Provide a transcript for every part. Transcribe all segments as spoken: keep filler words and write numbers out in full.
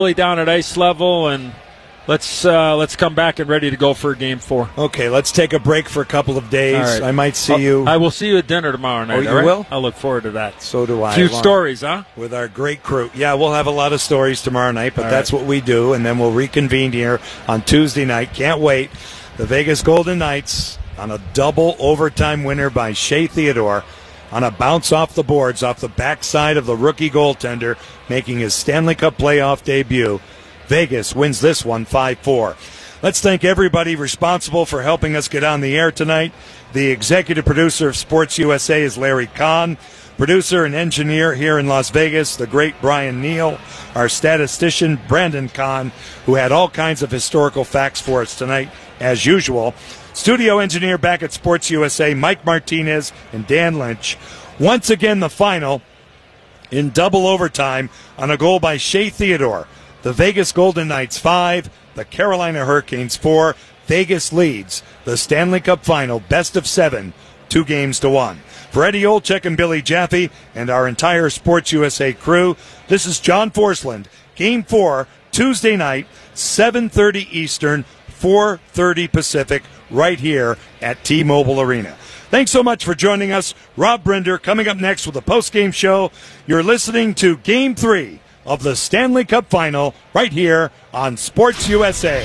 Really down at ice level, and let's uh, let's come back and ready to go for game four. Okay, let's take a break for a couple of days. Right. I might see I'll, you. I will see you at dinner tomorrow night. Oh, you all right? will? I look forward to that. So do I. A few stories, huh? With our great crew. Yeah, we'll have a lot of stories tomorrow night, but all that's right. what we do, and then we'll reconvene here on Tuesday night. Can't wait. The Vegas Golden Knights on a double overtime winner by Shea Theodore on a bounce off the boards off the backside of the rookie goaltender, making his Stanley Cup playoff debut. Vegas wins this one five four. Let's thank everybody responsible for helping us get on the air tonight. The executive producer of Sports U S A is Larry Kahn. Producer and engineer here in Las Vegas, the great Brian Neal. Our statistician, Brandon Kahn, who had all kinds of historical facts for us tonight, as usual. Studio engineer back at Sports U S A, Mike Martinez and Dan Lynch. Once again, the final in double overtime on a goal by Shea Theodore. The Vegas Golden Knights five, the Carolina Hurricanes four. Vegas leads the Stanley Cup final, best of seven, two games to one. For Eddie Olczyk and Billy Jaffe and our entire Sports U S A crew, this is John Forsland. Game four, Tuesday night, seven thirty Eastern, four thirty Pacific, right here at T-Mobile Arena. Thanks so much for joining us. Rob Brinder coming up next with a post-game show. You're listening to Game three of the Stanley Cup Final right here on Sports U S A.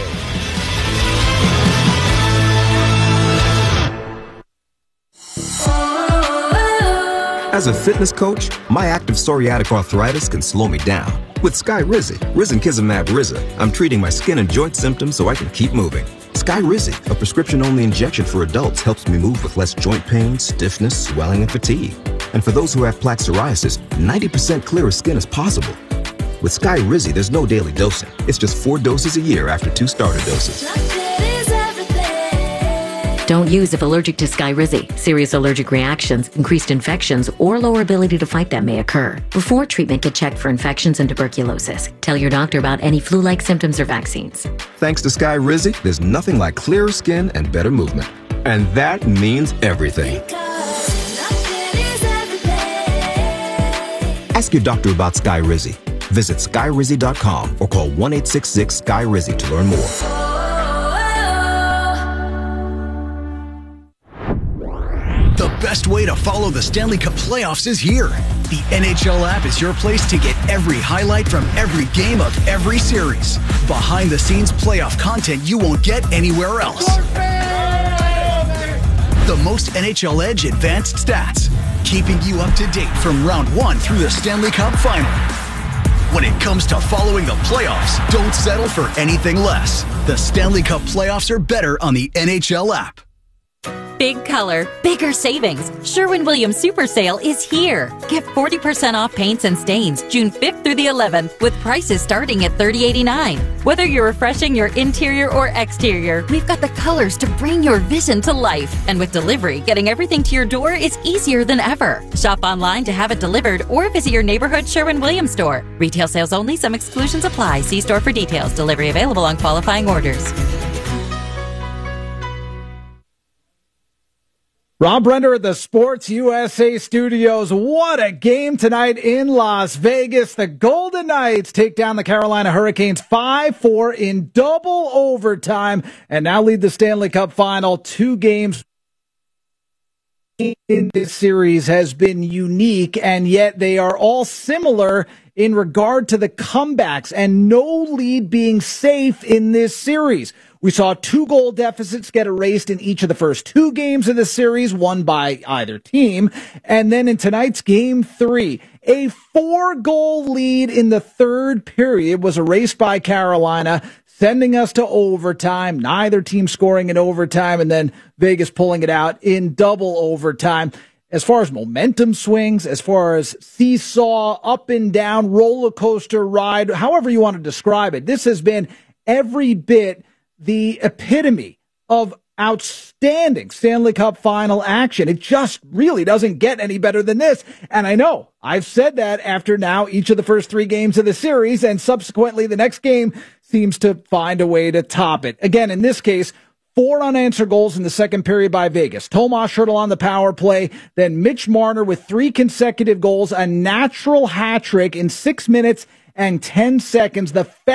As a fitness coach, my active psoriatic arthritis can slow me down. With Skyrizi, Risankizumab Riza, I'm treating my skin and joint symptoms so I can keep moving. Skyrizi, a prescription-only injection for adults, helps me move with less joint pain, stiffness, swelling, and fatigue. And for those who have plaque psoriasis, ninety percent clearer skin is possible. With Skyrizi, there's no daily dosing. It's just four doses a year after two starter doses. Don't use if allergic to Skyrizi. Serious allergic reactions, increased infections, or lower ability to fight them may occur. Before treatment, get checked for infections and tuberculosis. Tell your doctor about any flu-like symptoms or vaccines. Thanks to Skyrizi, there's nothing like clearer skin and better movement. And that means everything. Ask your doctor about Skyrizi. Visit Skyrizi dot com or call one eight six six Sky Rizi to learn more. The best way to follow the Stanley Cup playoffs is here. The N H L app is your place to get every highlight from every game of every series. Behind-the-scenes playoff content you won't get anywhere else. The most N H L Edge advanced stats, keeping you up to date from round one through the Stanley Cup final. When it comes to following the playoffs, don't settle for anything less. The Stanley Cup playoffs are better on the N H L app. Big color, bigger savings. Sherwin-Williams Super Sale is here. Get forty percent off paints and stains June fifth through the eleventh with prices starting at thirty eighty-nine. Whether you're refreshing your interior or exterior, we've got the colors to bring your vision to life. And with delivery, getting everything to your door is easier than ever. Shop online to have it delivered or visit your neighborhood Sherwin-Williams store. Retail sales only. Some exclusions apply. See store for details. Delivery available on qualifying orders. Rob Brender at the Sports U S A studios. What a game tonight in Las Vegas. The Golden Knights take down the Carolina Hurricanes five four in double overtime and now lead the Stanley Cup final. Two games in this series has been unique, and yet they are all similar in regard to the comebacks and no lead being safe in this series. We saw two goal deficits get erased in each of the first two games of the series, one by either team. And then in tonight's game three, a four-goal lead in the third period was erased by Carolina, sending us to overtime, neither team scoring in overtime, and then Vegas pulling it out in double overtime. As far as momentum swings, as far as seesaw, up and down, roller coaster ride, however you want to describe it, this has been every bit the epitome of outstanding Stanley Cup final action. It just really doesn't get any better than this. And I know I've said that after now each of the first three games of the series, and subsequently the next game seems to find a way to top it. Again, in this case, four unanswered goals in the second period by Vegas. Tomas Hertl on the power play, then Mitch Marner with three consecutive goals, a natural hat trick in six minutes and ten seconds. The